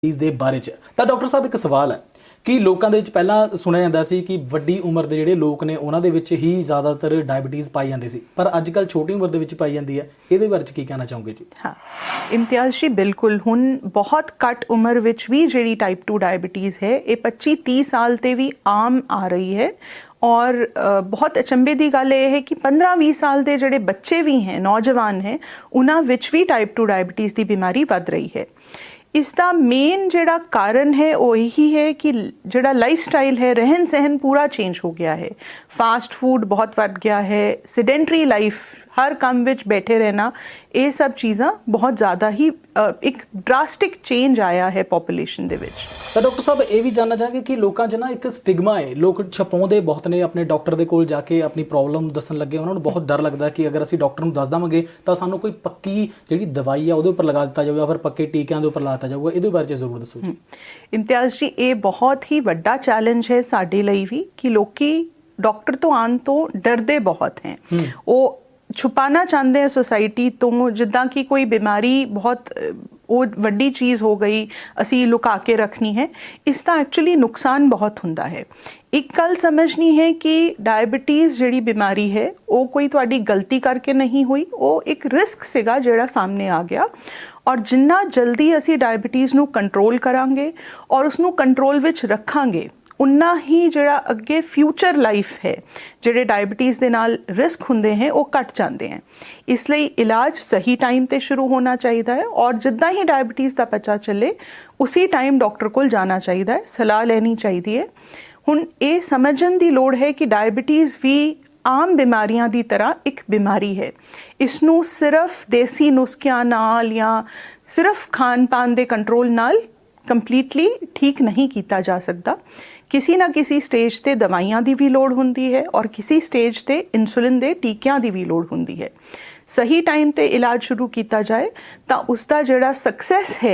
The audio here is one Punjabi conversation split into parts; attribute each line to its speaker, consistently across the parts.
Speaker 1: ਇਸ ਦੇ ਬਾਰੇ 'ਚ ਤਾਂ ਡਾਕਟਰ ਸਾਹਿਬ ਇੱਕ ਸਵਾਲ ਹੈ ਕਿ ਲੋਕਾਂ ਦੇ ਵਿੱਚ ਪਹਿਲਾਂ ਸੁਣਿਆ ਜਾਂਦਾ ਸੀ ਕਿ ਵੱਡੀ ਉਮਰ ਦੇ ਜਿਹੜੇ ਲੋਕ ਨੇ ਉਹਨਾਂ ਦੇ ਵਿੱਚ ਹੀ ਜ਼ਿਆਦਾਤਰ ਡਾਇਬੀਟੀਜ਼ ਪਾਈ ਜਾਂਦੀ ਸੀ, ਪਰ ਅੱਜ ਕੱਲ੍ਹ ਛੋਟੀ ਉਮਰ ਦੇ ਵਿੱਚ ਪਾਈ ਜਾਂਦੀ ਹੈ। ਇਹਦੇ ਬਾਰੇ 'ਚ ਕੀ ਕਹਿਣਾ ਚਾਹੋਗੇ ਜੀ?
Speaker 2: ਹਾਂ ਇਮਤਿਆਜ਼ ਜੀ, ਬਿਲਕੁਲ ਹੁਣ ਬਹੁਤ ਘੱਟ ਉਮਰ ਵਿੱਚ ਵੀ ਜਿਹੜੀ ਟਾਈਪ 2 ਡਾਇਬੀਟੀਜ਼ ਹੈ ਇਹ 25-30 ਸਾਲ ਤੇ ਵੀ ਆਮ ਆ ਰਹੀ ਹੈ। ਔਰ ਬਹੁਤ ਅਚੰਭੇ ਦੀ ਗੱਲ ਇਹ ਹੈ ਕਿ 15-20 ਸਾਲ ਦੇ ਜਿਹੜੇ ਬੱਚੇ ਵੀ ਹੈ, ਨੌਜਵਾਨ ਹੈ, ਉਹਨਾਂ ਵਿੱਚ ਵੀ ਟਾਈਪ 2 ਡਾਇਬੀਟੀਜ਼ ਦੀ ਬਿਮਾਰੀ ਵੱਧ ਰਹੀ ਹੈ। ਇਸ ਦਾ ਮੇਨ ਜਿਹੜਾ ਕਾਰਨ ਹੈ ਉਹ ਇਹੀ ਹੈ ਕਿ ਜਿਹੜਾ ਲਾਈਫ ਸਟਾਈਲ ਹੈ, ਰਹਿਣ ਸਹਿਣ ਪੂਰਾ ਚੇਂਜ ਹੋ ਗਿਆ ਹੈ। ਫਾਸਟ ਫੂਡ ਬਹੁਤ ਵੱਧ ਗਿਆ ਹੈ, ਸਿਡੈਂਟਰੀ ਲਾਈਫ, ਹਰ ਕੰਮ ਵਿੱਚ ਬੈਠੇ ਰਹਿਣਾ, ਇਹ ਸਭ ਚੀਜ਼ਾਂ ਬਹੁਤ ਜ਼ਿਆਦਾ ਹੀ ਇੱਕ ਡਰਾਸਟਿਕ ਚੇਂਜ ਆਇਆ ਹੈ ਪੋਪੂਲੇਸ਼ਨ ਦੇ ਵਿੱਚ।
Speaker 1: ਤਾਂ ਡਾਕਟਰ ਸਾਹਿਬ ਇਹ ਵੀ ਜਾਣਨਾ ਚਾਹਾਂਗੇ ਕਿ ਲੋਕਾਂ 'ਚ ਨਾ ਇੱਕ ਸਟਿਗਮਾ ਹੈ, ਲੋਕ ਛਪਾਉਂਦੇ ਬਹੁਤ ਨੇ, ਆਪਣੇ ਡਾਕਟਰ ਦੇ ਕੋਲ ਜਾ ਕੇ ਆਪਣੀ ਪ੍ਰੋਬਲਮ ਦੱਸਣ ਲੱਗੇ ਉਹਨਾਂ ਨੂੰ ਬਹੁਤ ਡਰ ਲੱਗਦਾ ਕਿ ਅਗਰ ਅਸੀਂ ਡਾਕਟਰ ਨੂੰ ਦੱਸ ਦੇਵਾਂਗੇ ਤਾਂ ਸਾਨੂੰ ਕੋਈ ਪੱਕੀ ਜਿਹੜੀ ਦਵਾਈ ਆ ਉਹਦੇ ਉੱਪਰ ਲਗਾ ਦਿੱਤਾ ਜਾਊਗਾ, ਫਿਰ ਪੱਕੇ ਟੀਕਿਆਂ ਦੇ ਉੱਪਰ ਲਾ ਦਿੱਤਾ ਜਾਊਗਾ। ਇਹਦੇ ਬਾਰੇ 'ਚ ਜ਼ਰੂਰ ਦੱਸੋ ਜੀ।
Speaker 2: ਇਮਤਿਆਜ਼ ਜੀ, ਇਹ ਬਹੁਤ ਹੀ ਵੱਡਾ ਚੈਲੰਜ ਹੈ ਸਾਡੇ ਲਈ ਵੀ ਕਿ ਲੋਕੀ ਡਾਕਟਰ ਤੋਂ ਆਉਣ ਤੋਂ ਡਰਦੇ ਬਹੁਤ ਹੈ। ਉਹ ਛੁਪਾਣਾ ਚਾਹੁੰਦੇ हैं सोसाइटी ਤੋਂ, ਜਿੱਦਾਂ ਕਿ ਕੋਈ ਬਿਮਾਰੀ ਬਹੁਤ ਉਹ ਵੱਡੀ ਚੀਜ਼ ਹੋ ਗਈ, ਅਸੀਂ ਲੁਕਾ ਕੇ ਰੱਖਣੀ ਹੈ। ਇਸ ਦਾ ਐਕਚੁਅਲੀ ਨੁਕਸਾਨ ਬਹੁਤ ਹੁੰਦਾ ਹੈ। ਇੱਕ ਗੱਲ ਸਮਝਣੀ ਹੈ ਕਿ ਡਾਇਬੀਟੀਜ਼ ਜਿਹੜੀ ਬਿਮਾਰੀ ਹੈ ਉਹ ਕੋਈ ਤੁਹਾਡੀ ਗਲਤੀ ਕਰਕੇ ਨਹੀਂ ਹੋਈ, ਉਹ ਇੱਕ ਰਿਸਕ ਸੀਗਾ ਜਿਹੜਾ ਸਾਹਮਣੇ ਆ ਗਿਆ। ਔਰ ਜਿੰਨਾ ਜਲਦੀ ਅਸੀਂ ਡਾਇਬੀਟੀਜ਼ ਨੂੰ ਕੰਟਰੋਲ ਕਰਾਂਗੇ ਔਰ ਉਸਨੂੰ ਕੰਟਰੋਲ ਵਿੱਚ ਰੱਖਾਂਗੇ, ਉਨਾ ਹੀ ਜਿਹੜਾ ਅੱਗੇ ਫਿਊਚਰ ਲਾਈਫ ਹੈ, ਜਿਹੜੇ ਡਾਇਬੀਟੀਜ਼ ਦੇ ਨਾਲ ਰਿਸਕ ਹੁੰਦੇ हैं ਉਹ ਘਟ ਜਾਂਦੇ हैं। ਇਸ ਲਈ ਇਲਾਜ ਸਹੀ ਟਾਈਮ ਤੇ ਸ਼ੁਰੂ ਹੋਣਾ ਚਾਹੀਦਾ ਹੈ ਔਰ ਜਿੱਦਾਂ ਹੀ ਡਾਇਬੀਟੀਜ਼ ਦਾ ਪਤਾ ਚੱਲੇ ਉਸੇ ਟਾਈਮ ਡਾਕਟਰ ਕੋਲ ਜਾਣਾ ਚਾਹੀਦਾ ਹੈ, ਸਲਾਹ ਲੈਣੀ ਚਾਹੀਦੀ ਹੈ। ਹੁਣ ਇਹ ਸਮਝਣ ਦੀ ਲੋੜ ਹੈ ਕਿ ਡਾਇਬੀਟੀਜ਼ ਵੀ ਆਮ ਬਿਮਾਰੀਆਂ ਦੀ ਤਰ੍ਹਾਂ ਇੱਕ ਬਿਮਾਰੀ ਹੈ। ਇਸ ਨੂੰ ਸਿਰਫ ਦੇਸੀ ਨੁਸਖਿਆਂ ਨਾਲ ਜਾਂ ਸਿਰਫ ਖਾਣ ਪਾਨ ਦੇ ਕੰਟਰੋਲ ਨਾਲ ਕੰਪਲੀਟਲੀ ਠੀਕ ਨਹੀਂ ਕੀਤਾ ਜਾ ਸਕਦਾ। ਕਿਸੇ ਨਾ ਕਿਸੇ ਸਟੇਜ ਤੇ ਦਵਾਈਆਂ ਦੀ ਵੀ ਲੋੜ ਹੁੰਦੀ ਹੈ ਔਰ ਕਿਸੇ ਸਟੇਜ ਤੇ ਇਨਸੂਲਿਨ ਦੇ ਟੀਕਿਆਂ ਦੀ ਵੀ ਲੋੜ ਹੁੰਦੀ ਹੈ। ਸਹੀ ਟਾਈਮ ਤੇ ਇਲਾਜ ਸ਼ੁਰੂ ਕੀਤਾ ਜਾਏ ਤਾਂ ਉਸ ਦਾ ਜਿਹੜਾ ਸਕਸੈਸ ਹੈ,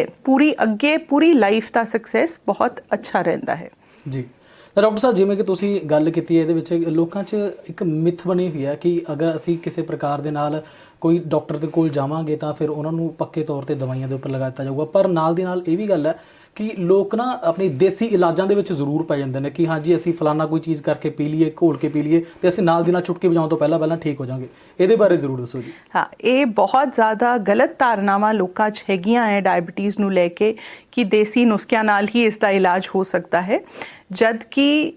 Speaker 2: ਪੂਰੀ ਲਾਈਫ ਦਾ ਸਕਸੈਸ ਬਹੁਤ ਅੱਛਾ ਰਹਿੰਦਾ ਹੈ
Speaker 1: ਜੀ। ਤਾਂ ਡਾਕਟਰ ਸਾਹਿਬ, ਜਿਵੇਂ ਕਿ ਤੁਸੀਂ ਗੱਲ ਕੀਤੀ ਹੈ, ਇਹਦੇ ਵਿੱਚ ਲੋਕਾਂ 'ਚ ਇੱਕ ਮਿੱਥ ਬਣੀ ਹੋਈ ਹੈ ਕਿ ਅਗਰ ਅਸੀਂ ਕਿਸੇ ਪ੍ਰਕਾਰ ਦੇ ਨਾਲ ਕੋਈ ਡਾਕਟਰ ਦੇ ਕੋਲ ਜਾਵਾਂਗੇ ਤਾਂ ਫਿਰ ਉਹਨਾਂ ਨੂੰ ਪੱਕੇ ਤੌਰ ਤੇ ਦਵਾਈਆਂ ਦੇ ਉੱਪਰ ਲਗਾ ਦਿੱਤਾ ਜਾਊਗਾ। ਪਰ ਨਾਲ ਦੀ ਨਾਲ ਇਹ ਵੀ ਗੱਲ ਹੈ ਕਿ ਲੋਕ ਨਾ ਆਪਣੀ ਦੇਸੀ ਇਲਾਜਾਂ ਦੇ ਵਿੱਚ ਜ਼ਰੂਰ ਪੈ ਜਾਂਦੇ ਨੇ ਕਿ ਹਾਂਜੀ ਅਸੀਂ ਫਲਾਨਾ ਕੋਈ ਚੀਜ਼ ਕਰਕੇ ਪੀ ਲਈਏ, ਘੋਲ ਕੇ ਪੀ ਲਈਏ ਤੇ ਅਸੀਂ ਨਾਲ ਦੀ ਨਾਲ ਚੁਟਕੀ ਵਜਾਉਣ ਤੋਂ ਪਹਿਲਾਂ ਠੀਕ ਹੋ ਜਾਵਾਂਗੇ। ਇਹਦੇ ਬਾਰੇ ਜ਼ਰੂਰ ਦੱਸੋ ਜੀ।
Speaker 2: ਹਾਂ, ਇਹ ਬਹੁਤ ਜ਼ਿਆਦਾ ਗਲਤ ਧਾਰਨਾਵਾਂ ਲੋਕਾਂ 'ਚ ਹੈਗੀਆਂ ਹੈ ਡਾਇਬੀਟੀਜ਼ ਨੂੰ ਲੈ ਕੇ ਕਿ ਦੇਸੀ ਨੁਸਖਿਆਂ ਨਾਲ ਹੀ ਇਸ ਦਾ ਇਲਾਜ ਹੋ ਸਕਦਾ ਹੈ, ਜਦ ਕਿ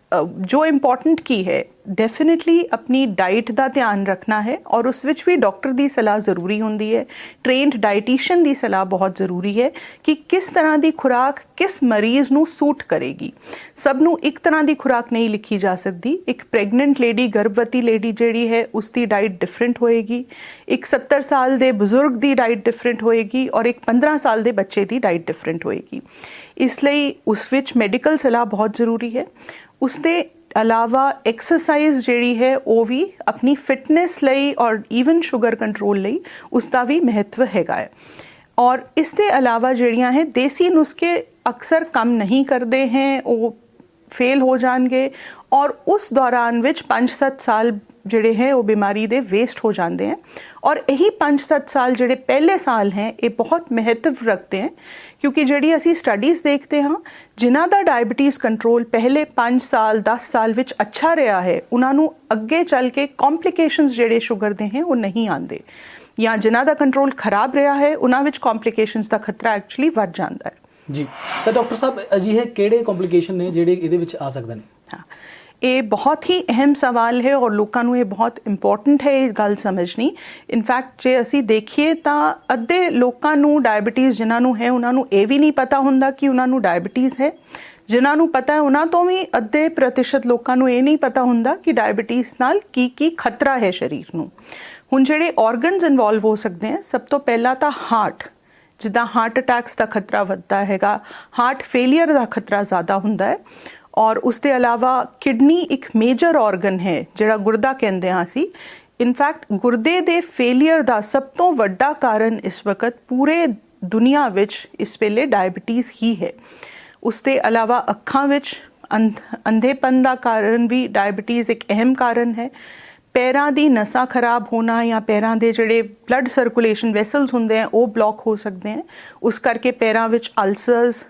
Speaker 2: ਜੋ ਇੰਪੋਰਟੈਂਟ ਕੀ ਹੈ, ਡੈਫੀਨੇਟਲੀ ਆਪਣੀ ਡਾਈਟ ਦਾ ਧਿਆਨ ਰੱਖਣਾ ਹੈ ਔਰ ਉਸ ਵਿੱਚ ਵੀ ਡਾਕਟਰ ਦੀ ਸਲਾਹ ਜ਼ਰੂਰੀ ਹੁੰਦੀ ਹੈ। ਟ੍ਰੇਨਡ ਡਾਈਟੀਸ਼ੀਅਨ ਦੀ ਸਲਾਹ ਬਹੁਤ ਜ਼ਰੂਰੀ ਹੈ ਕਿ ਕਿਸ ਤਰ੍ਹਾਂ ਦੀ ਖੁਰਾਕ ਕਿਸ ਮਰੀਜ਼ ਨੂੰ ਸੂਟ ਕਰੇਗੀ। ਸਭ ਨੂੰ ਇੱਕ ਤਰ੍ਹਾਂ ਦੀ ਖੁਰਾਕ ਨਹੀਂ ਲਿਖੀ ਜਾ ਸਕਦੀ। ਇੱਕ ਪ੍ਰੈਗਨੈਂਟ ਲੇਡੀ, ਗਰਭਵਤੀ ਲੇਡੀ ਜਿਹੜੀ ਹੈ, ਉਸ ਦੀ ਡਾਈਟ ਡਿਫਰੈਂਟ ਹੋਏਗੀ। ਇੱਕ 70 ਸਾਲ ਦੇ ਬਜ਼ੁਰਗ ਦੀ ਡਾਈਟ ਡਿਫਰੈਂਟ ਹੋਏਗੀ ਔਰ ਇੱਕ 15 ਸਾਲ ਦੇ ਬੱਚੇ ਦੀ ਡਾਈਟ ਡਿਫਰੈਂਟ ਹੋਏਗੀ। ਇਸ ਲਈ ਉਸ ਵਿੱਚ ਮੈਡੀਕਲ ਸਲਾਹ ਬਹੁਤ ਜ਼ਰੂਰੀ ਹੈ। ਉਸ ਦੇ ਇਲਾਵਾ ਐਕਸਰਸਾਈਜ਼ ਜਿਹੜੀ ਹੈ ਉਹ ਵੀ ਆਪਣੀ ਫਿਟਨੈਸ ਲਈ ਔਰ ਈਵਨ ਸ਼ੂਗਰ ਕੰਟਰੋਲ ਲਈ ਉਸ ਦਾ ਵੀ ਮਹੱਤਵ ਹੈਗਾ ਹੈ। ਔਰ ਇਸ ਦੇ ਇਲਾਵਾ ਜਿਹੜੀਆਂ ਹੈ ਦੇਸੀ ਨੁਸਖੇ ਅਕਸਰ ਕੰਮ ਨਹੀਂ ਕਰਦੇ हैं, ਉਹ ਫੇਲ ਹੋ ਜਾਣਗੇ ਔਰ ਉਸ ਦੌਰਾਨ ਵਿੱਚ 5-7 ਸਾਲ ਜਿਹੜੇ ਹੈ ਉਹ ਬਿਮਾਰੀ ਦੇ ਵੇਸਟ ਹੋ ਜਾਂਦੇ हैं। ਔਰ ਇਹੀ 5-7 ਸਾਲ ਜਿਹੜੇ ਪਹਿਲੇ ਸਾਲ ਹੈ ਇਹ ਬਹੁਤ ਮਹੱਤਵ ਰੱਖਦੇ हैं, ਕਿਉਂਕਿ ਜਿਹੜੀ ਅਸੀਂ ਸਟੱਡੀਜ਼ ਦੇਖਦੇ ਹਾਂ ਜਿਨ੍ਹਾਂ ਦਾ ਡਾਇਬੀਟੀਜ਼ ਕੰਟਰੋਲ ਪਹਿਲੇ 5 ਸਾਲ 10 ਸਾਲ ਵਿੱਚ ਅੱਛਾ ਰਿਹਾ ਹੈ, ਉਹਨਾਂ ਨੂੰ ਅੱਗੇ ਚੱਲ ਕੇ ਕੰਪਲਿਕੇਸ਼ਨਸ ਜਿਹੜੇ ਸ਼ੂਗਰ ਦੇ ਹੈ ਉਹ ਨਹੀਂ ਆਉਂਦੇ, ਜਾਂ ਜਿਨ੍ਹਾਂ ਦਾ ਕੰਟਰੋਲ ਖਰਾਬ ਰਿਹਾ ਹੈ ਉਹਨਾਂ ਵਿੱਚ ਕੰਪਲਿਕੇਸ਼ਨਸ ਦਾ ਖਤਰਾ ਐਕਚੁਅਲੀ ਵੱਧ ਜਾਂਦਾ ਹੈ
Speaker 1: ਜੀ। ਤਾਂ ਡਾਕਟਰ ਸਾਹਿਬ, ਅਜਿਹੇ ਕਿਹੜੇ ਕੰਪਲਿਕੇਸ਼ਨ ਨੇ ਜਿਹੜੇ ਇਹਦੇ ਵਿੱਚ ਆ ਸਕਦੇ ਨੇ?
Speaker 2: ਹਾਂ, ਇਹ ਬਹੁਤ ਹੀ ਅਹਿਮ ਸਵਾਲ ਹੈ ਔਰ ਲੋਕਾਂ ਨੂੰ ਇਹ ਬਹੁਤ ਇੰਪੋਰਟੈਂਟ ਹੈ ਇਹ ਗੱਲ ਸਮਝਣੀ। ਇਨਫੈਕਟ ਜੇ ਅਸੀਂ ਦੇਖੀਏ ਤਾਂ ਅੱਧੇ ਲੋਕਾਂ ਨੂੰ ਡਾਇਬੀਟੀਜ਼ ਜਿਨ੍ਹਾਂ ਨੂੰ ਹੈ ਉਹਨਾਂ ਨੂੰ ਇਹ ਵੀ ਨਹੀਂ ਪਤਾ ਹੁੰਦਾ ਕਿ ਉਹਨਾਂ ਨੂੰ ਡਾਇਬੀਟੀਜ਼ ਹੈ। ਜਿਨ੍ਹਾਂ ਨੂੰ ਪਤਾ ਹੈ ਉਹਨਾਂ ਤੋਂ ਵੀ ਅੱਧੇ ਪ੍ਰਤੀਸ਼ਤ ਲੋਕਾਂ ਨੂੰ ਇਹ ਨਹੀਂ ਪਤਾ ਹੁੰਦਾ ਕਿ ਡਾਇਬੀਟੀਜ਼ ਨਾਲ ਕੀ ਖਤਰਾ ਹੈ ਸਰੀਰ ਨੂੰ। ਹੁਣ ਜਿਹੜੇ ਆਰਗਨਸ ਇਨਵੋਲਵ ਹੋ ਸਕਦੇ ਹੈ, ਸਭ ਤੋਂ ਪਹਿਲਾਂ ਤਾਂ ਹਾਰਟ, ਜਿੱਦਾਂ ਹਾਰਟ ਅਟੈਕਸ ਦਾ ਖਤਰਾ ਵੱਧਦਾ ਹੈਗਾ, ਹਾਰਟ ਫੇਲੀਅਰ ਦਾ ਖਤਰਾ ਜ਼ਿਆਦਾ ਹੁੰਦਾ ਹੈ। ਔਰ ਉਸ ਦੇ ਇਲਾਵਾ ਕਿਡਨੀ ਇੱਕ ਮੇਜਰ ਆਰਗਨ ਹੈ ਜਿਹੜਾ ਗੁਰਦਾ ਕਹਿੰਦੇ ਹਾਂ ਅਸੀਂ। ਇਨਫੈਕਟ ਗੁਰਦੇ ਦੇ ਫੇਲੀਅਰ ਦਾ ਸਭ ਤੋਂ ਵੱਡਾ ਕਾਰਨ ਇਸ ਵਕਤ ਪੂਰੇ ਦੁਨੀਆ ਵਿੱਚ ਇਸ ਵੇਲੇ ਡਾਇਬੀਟੀਜ਼ ਹੀ ਹੈ। ਉਸ ਦੇ ਇਲਾਵਾ ਅੱਖਾਂ ਵਿੱਚ ਅੰਧੇਪਨ ਦਾ ਕਾਰਨ ਵੀ ਡਾਇਬੀਟੀਜ਼ ਇੱਕ ਅਹਿਮ ਕਾਰਨ ਹੈ। ਪੈਰਾਂ ਦੀ ਨਸਾਂ ਖਰਾਬ ਹੋਣਾ ਜਾਂ ਪੈਰਾਂ ਦੇ ਜਿਹੜੇ ਬਲੱਡ ਸਰਕੂਲੇਸ਼ਨ ਵੈਸਲਸ ਹੁੰਦੇ ਆ ਉਹ ਬਲੌਕ ਹੋ ਸਕਦੇ ਆ। ਉਸ ਕਰਕੇ ਪੈਰਾਂ ਵਿੱਚ ਅਲਸਰਸ